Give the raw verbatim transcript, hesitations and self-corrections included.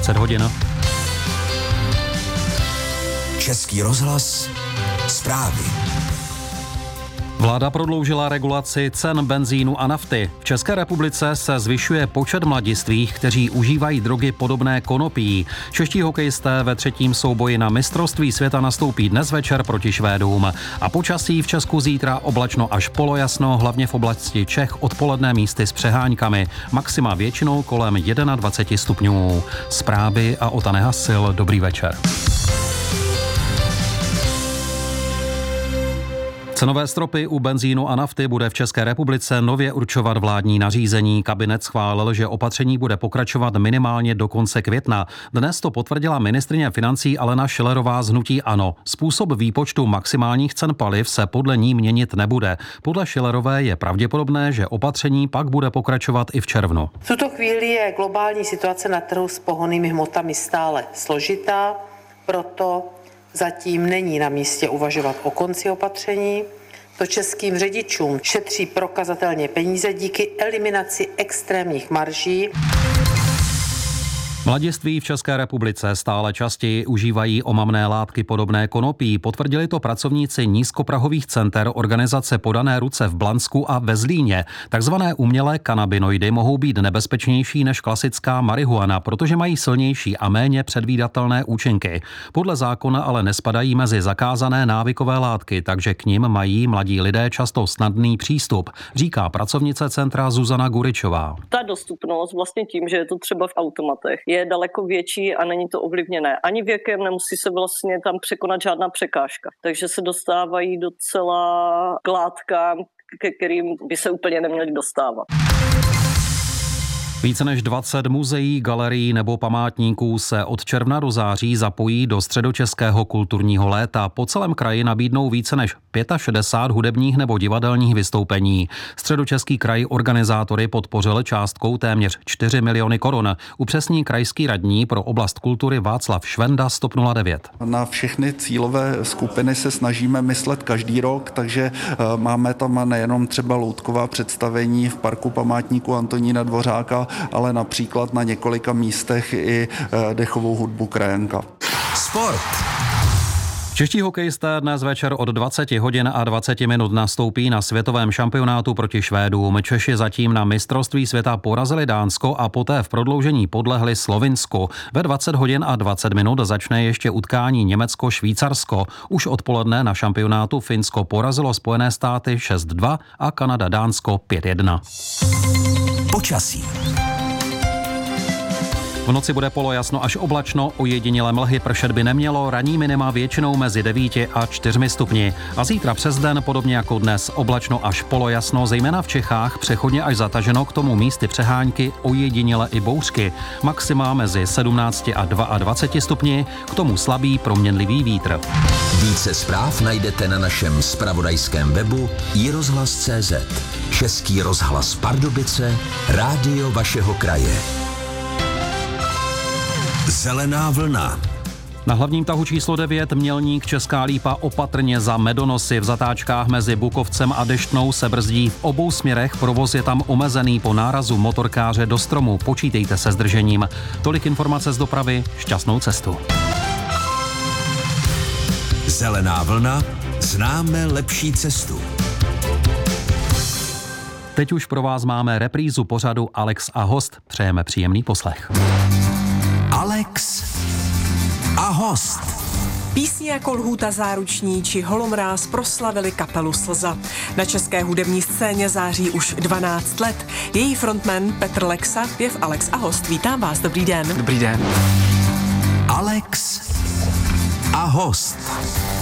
dvacet hodin. Český rozhlas, zprávy. Vláda prodloužila regulaci cen benzínu a nafty. V České republice se zvyšuje počet mladistvých, kteří užívají drogy podobné konopí. Čeští hokejisté ve třetím souboji na mistrovství světa nastoupí dnes večer proti Švédům. A počasí v Česku zítra oblačno až polojasno, hlavně v oblasti Čech odpoledne místy s přeháňkami. Maxima většinou kolem dvacet jedna stupňů. Zprávy a Ota Nehasil, dobrý večer. Cenové stropy u benzínu a nafty bude v České republice nově určovat vládní nařízení. Kabinet schválil, že opatření bude pokračovat minimálně do konce května. Dnes to potvrdila ministryně financí Alena Schillerová z hnutí ANO. Způsob výpočtu maximálních cen paliv se podle ní měnit nebude. Podle Schillerové je pravděpodobné, že opatření pak bude pokračovat i v červnu. V tuto chvíli je globální situace na trhu s pohonnými hmotami stále složitá, proto zatím není na místě uvažovat o konci opatření. To českým řidičům šetří prokazatelně peníze díky eliminaci extrémních marží. Mladiství v České republice stále častěji užívají omamné látky podobné konopí. Potvrdili to pracovníci nízkoprahových center organizace Podané ruce v Blansku a ve Zlíně. Takzvané umělé kanabinoidy mohou být nebezpečnější než klasická marihuana, protože mají silnější a méně předvídatelné účinky. Podle zákona ale nespadají mezi zakázané návykové látky, takže k nim mají mladí lidé často snadný přístup, říká pracovnice centra Zuzana Guričová. Ta dostupnost vlastně tím, že je to třeba v automatech, je daleko větší a není to ovlivněné ani věkem, nemusí se vlastně tam překonat žádná překážka. Takže se dostávají docela k látkám, ke kterým by se úplně neměli dostávat. Více než dvacet muzeí, galerií nebo památníků se od června do září zapojí do středočeského kulturního léta. Po celém kraji nabídnou více než šedesát pět hudebních nebo divadelních vystoupení. Středočeský kraj organizátory podpořil částkou téměř čtyři miliony korun. Upřesní krajský radní pro oblast kultury Václav Švenda z TOP nula devět. Na všechny cílové skupiny se snažíme myslet každý rok, takže máme tam nejenom třeba loutková představení v parku památníku Antonína Dvořáka, ale například na několika místech i dechovou hudbu krajanka. Sport. Čeští hokejisté dnes večer od dvacet hodin a dvacet minut nastoupí na světovém šampionátu proti Švédům. Češi zatím na mistrovství světa porazili Dánsko a poté v prodloužení podlehli Slovinsku. Ve dvacet hodin a dvacet minut začne ještě utkání Německo-Švýcarsko. Už odpoledne na šampionátu Finsko porazilo Spojené státy šest dva a Kanada Dánsko pět jedna. Počasí. V noci bude polojasno až oblačno, ojedinělé mlhy, pršet by nemělo, ranní minima většinou mezi devíti a čtyřmi stupni. A zítra přes den, podobně jako dnes, oblačno až polojasno, zejména v Čechách, přechodně až zataženo, k tomu místy přehánky, ojediněle i bouřky. Maxima mezi sedmnácti a dvaceti dvěma stupni, k tomu slabý proměnlivý vítr. Více zpráv najdete na našem zpravodajském webu i rozhlas tečka cé zet. Český rozhlas Pardubice, rádio vašeho kraje. Zelená vlna. Na hlavním tahu číslo devět Mělník Česká Lípa opatrně za Medonosy. V zatáčkách mezi Bukovcem a Deštnou se brzdí v obou směrech, provoz je tam omezený po nárazu motorkáře do stromu. Počítejte se zdržením. Tolik informace z dopravy, šťastnou cestu. Zelená vlna, známe lepší cestu. Teď už pro vás máme reprízu pořadu Alex a host. Přejeme příjemný poslech. Alex a host. Písně jako Lhůta záruční či Holomráz proslavili kapelu Slza. Na české hudební scéně září už dvanáct let. Její frontman Petr Lexa je v Alex a host. Vítám vás, dobrý den. Dobrý den. Alex a host.